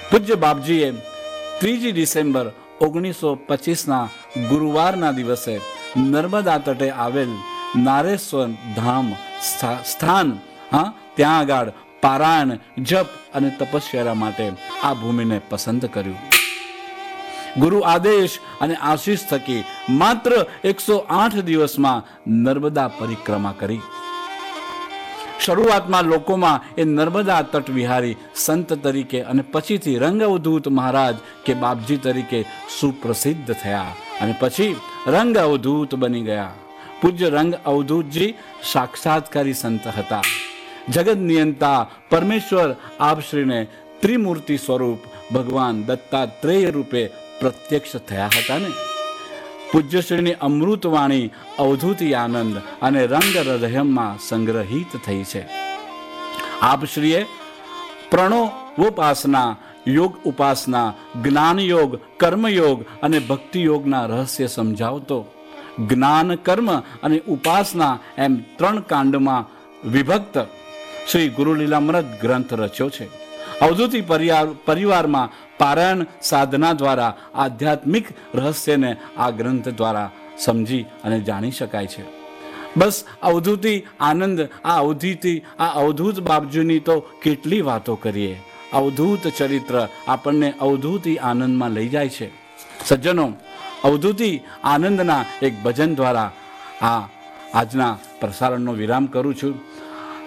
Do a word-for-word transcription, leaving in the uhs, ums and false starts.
પૂજ્ય બાપજીએ ત્રીજી ડિસેમ્બર ઓગણીસો પચીસના ગુરુવારના દિવસે નર્મદા તટે આવેલ નારેશ્વર ધામ સ્થાન હા ત્યાં આગળ પારાયણ, જપ અને તપસ્યા માટે આ ભૂમિને પસંદ કર્યું. ગુરુ આદેશ અને આશીષ થકી માત્ર એકસો આઠ દિવસમાં નર્મદા પરિક્રમા કરી. શરૂઆતમાં લોકોમાં એ નર્મદા તટ વિહારી સંત તરીકે અને પછીથી રંગ અવધૂત મહારાજ કે બાપજી તરીકે સુપ્રસિદ્ધ થયા અને પછી રંગ અવધૂત બની ગયા. પૂજ્ય રંગ અવધૂતજી સાક્ષાત્કારી સંત હતા. જગત નિયંતા પરમેશ્વર આપશ્રીને ત્રિમૂર્તિ સ્વરૂપ ભગવાન દત્તાત્રેય રૂપે પ્રત્યક્ષ થયા હતા ને. પૂજ્યશ્રીની અમૃતવાણી અવધૂતિ આનંદ અને રંગ હૃદયમાં સંગ્રહિત થઈ છે. આપશ્રીએ પ્રણવોપાસના, યોગ ઉપાસના, જ્ઞાન યોગ, કર્મયોગ અને ભક્તિ યોગના રહસ્ય સમજાવતો જ્ઞાન, કર્મ અને ઉપાસના એમ ત્રણ કાંડમાં વિભક્ત શ્રી ગુરુલીલામૃત ગ્રંથ રચ્યો છે. અવધૂતિ પરિવારમાં પારાયણ સાધના દ્વારા આધ્યાત્મિક રહસ્યને આ ગ્રંથ દ્વારા સમજી અને જાણી શકાય છે. બસ અવધૂતિ આનંદ, આ અવધૂતિ આ અવધૂત બાપજીની તો કેટલી વાતો કરીએ. અવધૂત ચરિત્ર આપણને અવધૂતિ આનંદમાં લઈ જાય છે. સજ્જનો, અવધૂતિ આનંદના એક ભજન દ્વારા આ આજના પ્રસારણનો વિરામ કરું છું.